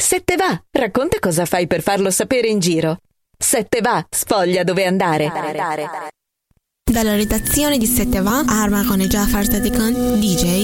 Se te va, racconta cosa fai per farlo sapere in giro. Se te va, sfoglia dove andare. Dalla redazione di Se te va, Arma con Jafar Sadikan, DJ